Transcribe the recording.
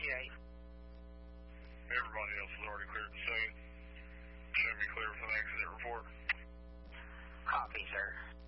Everybody else has already cleared the scene. Should be clear for the exit report. Copy, sir.